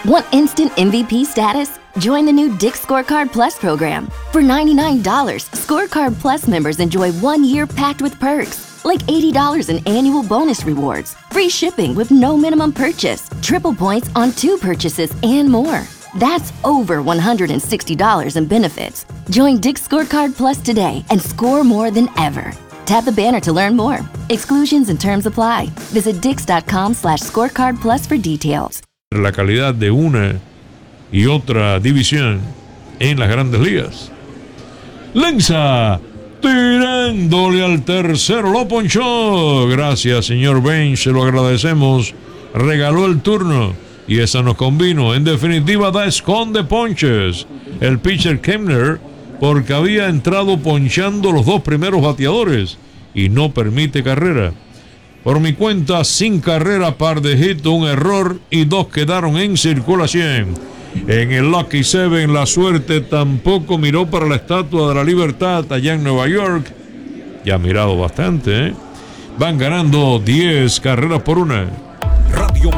Want instant MVP status? Join the new Dick's Scorecard Plus program. For $99, Scorecard Plus members enjoy 1 year packed with perks, like $80 in annual bonus rewards, free shipping with no minimum purchase, triple points on 2 purchases, and more. That's over $160 in benefits. Join Dick's Scorecard Plus today and score more than ever. Tap the banner to learn more. Exclusions and terms apply. Visit dix.com/scorecard plus for details. La calidad de una y otra división en las Grandes Ligas. Lanza, tirándole al tercero, lo ponchó. Gracias, señor Bench, se lo agradecemos. Regaló el turno y esa nos convino. En definitiva, da esconde ponches el pitcher Kemner, porque había entrado ponchando los 2 primeros bateadores y no permite carrera. Por mi cuenta, sin carrera, par de hit, un error y 2 quedaron en circulación. En el Lucky Seven, la suerte tampoco miró para la Estatua de la Libertad allá en Nueva York. Ya ha mirado bastante, ¿eh? Van ganando 10 carreras por 1.